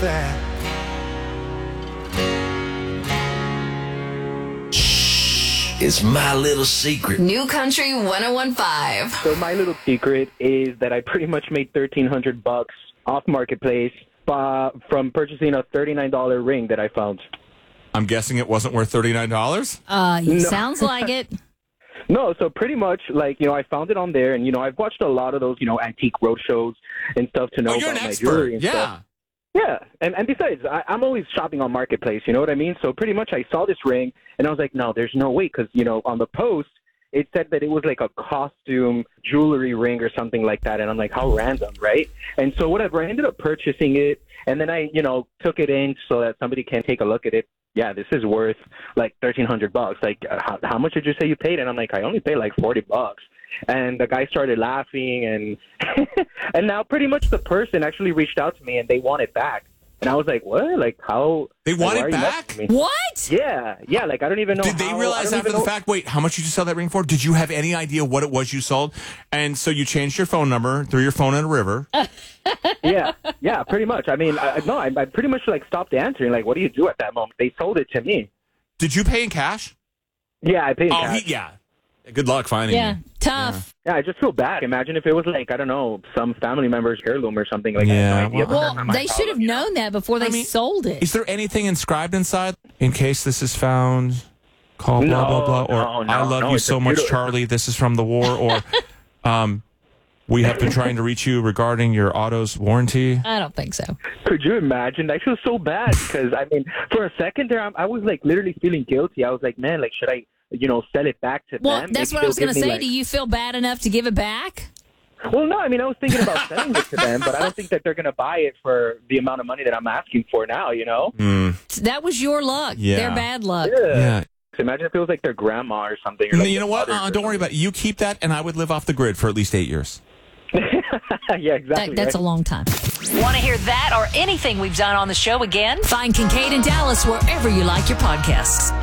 that. It's my little secret. New Country 1015. So my little secret is that I pretty much made $1,300 off Marketplace from purchasing a $39 ring that I found. I'm guessing it wasn't worth $39? Sounds like it. No, so pretty much, I found it on there, and, I've watched a lot of those, antique road shows and stuff to know you're about an my expert. jewelry and Yeah. stuff. Yeah, and besides, I'm always shopping on Marketplace, you know what I mean? So pretty much I saw this ring, and I was like, no, there's no way, because, on the post, it said that it was like a costume jewelry ring or something like that, and I'm like, how random, right? And so whatever, I ended up purchasing it, and then I, took it in so that somebody can take a look at it. Yeah, this is worth like $1,300. Like, how much did you say you paid? And I'm like, I only paid like $40. And the guy started laughing, and and now pretty much the person actually reached out to me, and they want it back. And I was like, what? Like, how? They want why it are you back? messing with me? What? Yeah, like, I don't even know. Did they realize after the fact, wait, how much did you sell that ring for? Did you have any idea what it was you sold? And so you changed your phone number, threw your phone in a river. Yeah, pretty much. I mean, I pretty much stopped answering. Like, what do you do at that moment? They sold it to me. Did you pay in cash? Yeah, I paid in Oh, cash. yeah. Good luck finding Yeah, me. tough. Yeah, I just feel bad. Imagine if it was I don't know, some family member's heirloom or something like Yeah, that. Well, they should have known that before they sold it. Is there anything inscribed inside? In case this is found, call blah, blah, blah. Or I love you so much, Charlie. This is from the war. Or we have been trying to reach you regarding your auto's warranty. I don't think so. Could you imagine? I feel so bad because, I mean, for a second there, I was literally feeling guilty. I was like, man, should I, sell it back to them? Well, that's Maybe what I was they'll going to give me, say. Do you feel bad enough to give it back? Well, no, I mean, I was thinking about selling it to them, but I don't think that they're going to buy it for the amount of money that I'm asking for now, That was your luck. Yeah. Their bad luck. Yeah. Imagine if it was like their grandma or something. Or You know what? Don't worry about it. You keep that, and I would live off the grid for at least 8 years. Yeah, exactly. That's a long time. Want to hear that or anything we've done on the show again? Find Kincaid and Dallas wherever you like your podcasts.